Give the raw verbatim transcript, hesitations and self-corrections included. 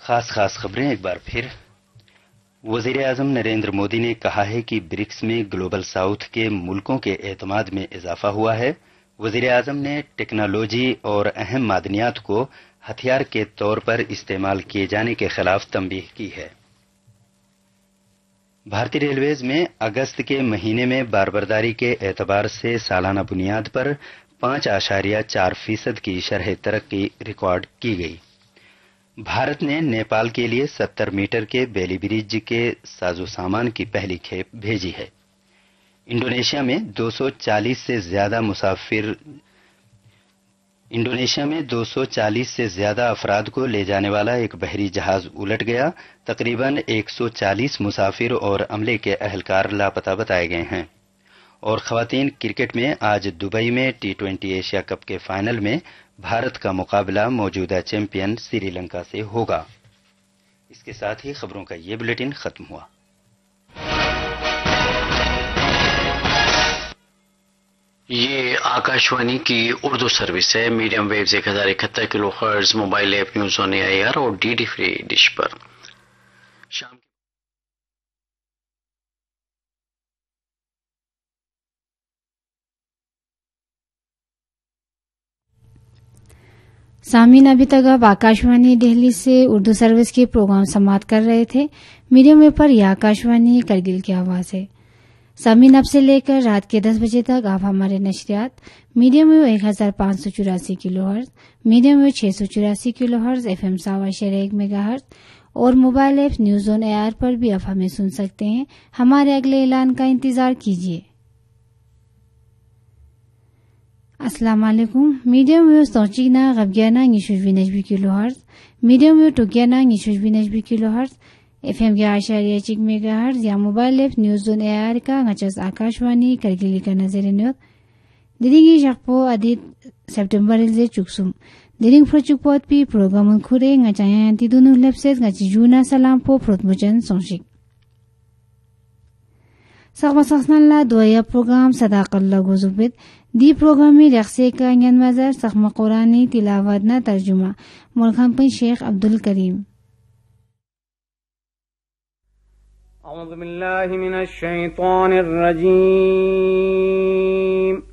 खास खास खबरें एक बार फिर। वजीर आजम नरेंद्र मोदी ने कहा है कि ब्रिक्स में ग्लोबल साउथ के मुल्कों के एतमाद में इजाफा हुआ है। वजीर आजम ने टेक्नोलॉजी और अहम मादनियात को हथियार के तौर पर इस्तेमाल किए जाने के खिलाफ तंबीह की है। भारतीय रेलवेज में अगस्त के महीने में बारबरदारी के एतबार से सालाना बुनियाद पर पांच आशारिया चार फीसद की शरह तरक्की रिकॉर्ड की गई। भारत ने नेपाल के लिए सत्तर मीटर के बेली ब्रिज के साजो सामान की पहली खेप भेजी है। इंडोनेशिया में दो सौ चालीस से ज्यादा मुसाफिर इंडोनेशिया में दो सौ चालीस से ज्यादा अफराद को ले जाने वाला एक बहरी जहाज उलट गया। तकरीबन एक सौ चालीस मुसाफिर और अमले के अहलकार लापता बताए गए हैं। और खवातीन क्रिकेट में आज दुबई में टी ट्वेंटी एशिया कप के फाइनल में भारत का मुकाबला मौजूदा चैंपियन श्रीलंका से होगा। इसके साथ ही खबरों का ये बुलेटिन खत्म हुआ। ये आकाशवाणी की उर्दू सर्विस है। मीडियम वेव्स एक हजार इकहत्तर kilo hertz, mobile app news on AIR और डीडी फ्री डिश पर। शाम सामीन अभी तक आप आकाशवाणी दिल्ली से उर्दू सर्विस के प्रोग्राम समाप्त कर रहे थे। मीडियम वेव पर यह आकाशवाणी करगिल की आवाज है। सामीन अब से लेकर रात के दस बजे तक आप हमारे नशरियात मीडियम वेव एक हजार पांच सौ चौरासी किलो हर्ट्ज, मीडियम वेव छह सौ चौरासी किलो हर्ट्ज, एफ एम सावा शेर एक मेगा हर्ट्ज और mobile app news on AR पर भी आप हमें सुन सकते हैं। हमारे अगले ऐलान का इंतजार कीजिए। अस्सलाम वालेकुम। Medium wave सोचिना गबगियाना निशुजवी नजबी kilo hertz, medium wave टुगियाना निशुजवी नजबी kilo hertz, FM के आशारिया चिक मेगा हर्ट्ज या mobile app news on AR का ngachas आकाशवाणी करगिल का नजर न्योत दिरिंगी शक्पो अदित सितंबर ले चुकसुम दिरिंग फ्रचुकपोत P programme खुरे ngachaya tidunu lepses ngachi juna salam po protmujan sonshik Sakhmasakhnalla doya program sadaqalla gozubit دی پروگرامی رقصے کا engine مزار سخم قرآنی تلاوت نہ ترجمہ ملخان پن شیخ عبدالکریم اعوذ باللہ من الشیطان الرجیم